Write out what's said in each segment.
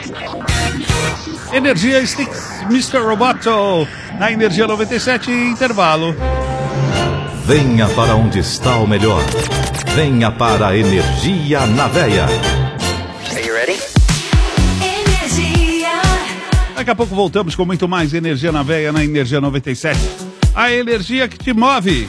Energia Sticks, Mr. Roboto. Na Energia 97, intervalo. Venha para onde está o melhor. Venha para a Energia na Veia. Are you ready? Energia. Daqui a pouco voltamos com muito mais Energia na Veia na Energia 97. A energia que te move.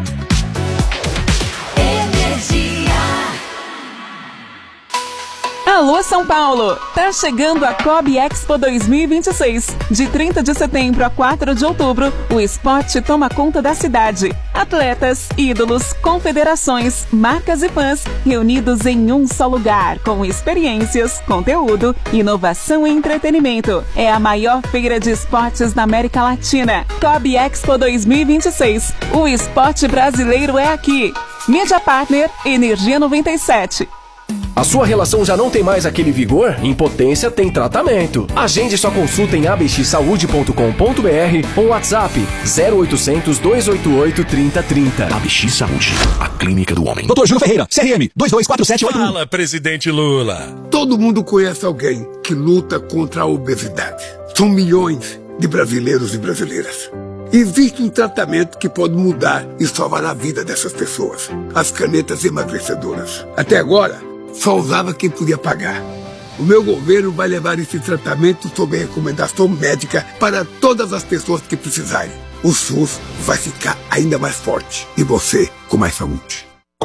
Alô São Paulo! Tá chegando a Cobb Expo 2026. De 30 de setembro a 4 de outubro, o esporte toma conta da cidade. Atletas, ídolos, confederações, marcas e fãs reunidos em um só lugar, com experiências, conteúdo, inovação e entretenimento. É a maior feira de esportes na América Latina. Cobb Expo 2026. O esporte brasileiro é aqui. Mídia Partner, Energia 97. A sua relação já não tem mais aquele vigor? Impotência tem tratamento. Agende sua consulta em abxsaude.com.br ou WhatsApp 0800 288 3030. ABX Saúde, a clínica do homem. Dr. Júlio Ferreira, CRM 224781. Fala, presidente Lula. Todo mundo conhece alguém que luta contra a obesidade. São milhões de brasileiros e brasileiras. Existe um tratamento que pode mudar e salvar a vida dessas pessoas. As canetas emagrecedoras. Até agora, só usava quem podia pagar. O meu governo vai levar esse tratamento sob recomendação médica para todas as pessoas que precisarem. O SUS vai ficar ainda mais forte e você com mais saúde.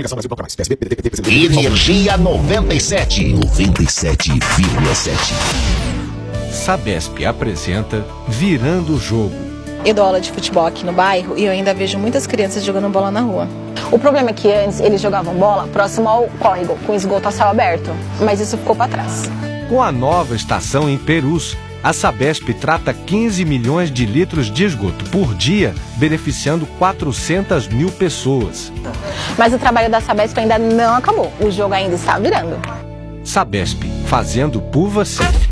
Energia 97. 97,7. Sabesp apresenta Virando o Jogo. Eu dou aula de futebol aqui no bairro e eu ainda vejo muitas crianças jogando bola na rua. O problema é que antes eles jogavam bola próximo ao córrego, com esgoto a céu aberto, mas isso ficou para trás. Com a nova estação em Perus, a Sabesp trata 15 milhões de litros de esgoto por dia, beneficiando 400 mil pessoas. Mas o trabalho da Sabesp ainda não acabou, o jogo ainda está virando. Sabesp, fazendo por você.